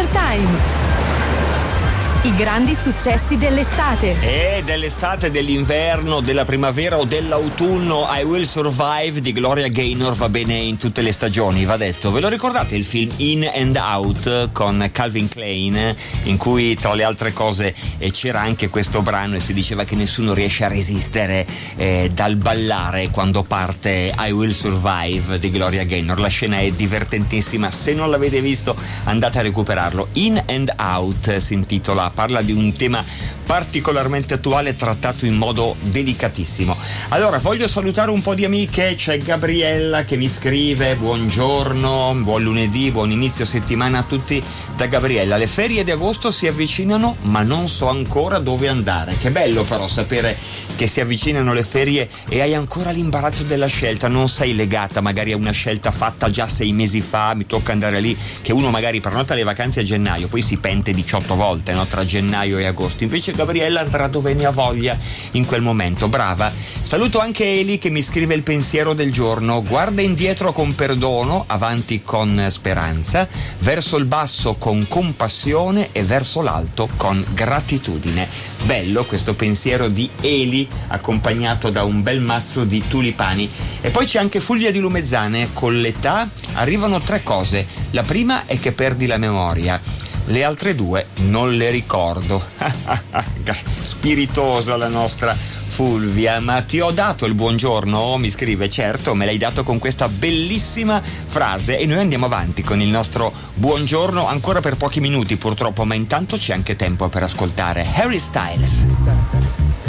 Time. I grandi successi dell'estate. E dell'estate, dell'inverno, della primavera o dell'autunno. I Will Survive di Gloria Gaynor va bene in tutte le stagioni, va detto. Ve lo ricordate il film In and Out con Calvin Klein, in cui tra le altre cose c'era anche questo brano e si diceva che nessuno riesce a resistere dal ballare quando parte I Will Survive di Gloria Gaynor. La scena è divertentissima, se non l'avete visto andate a recuperarlo. In and Out si intitola, parla di un tema particolarmente attuale trattato in modo delicatissimo. Allora voglio salutare un po' di amiche. C'è Gabriella che mi scrive: buongiorno, buon lunedì, buon inizio settimana a tutti da Gabriella. Le ferie di agosto si avvicinano ma non so ancora dove andare. Che bello però sapere che si avvicinano le ferie e hai ancora l'imbarazzo della scelta, non sei legata magari a una scelta fatta già 6 mesi fa, mi tocca andare lì, che uno magari prenota le vacanze a gennaio, poi si pente 18 volte, no? Tra gennaio e agosto. Invece Gabriella andrà dove ne ha voglia in quel momento, brava. Saluto anche Eli che mi scrive il pensiero del giorno: guarda indietro con perdono, avanti con speranza, verso il basso con compassione e verso l'alto con gratitudine. Bello questo pensiero di Eli, accompagnato da un bel mazzo di tulipani. E poi c'è anche Fulvia di Lumezzane: con l'età arrivano 3 cose. La prima è che perdi la memoria, le altre 2 non le ricordo. Spiritosa la nostra Fulvia. Ma ti ho dato il buongiorno? Mi scrive. Certo, me l'hai dato con questa bellissima frase e noi andiamo avanti con il nostro buongiorno ancora per pochi minuti purtroppo, ma intanto c'è anche tempo per ascoltare Harry Styles.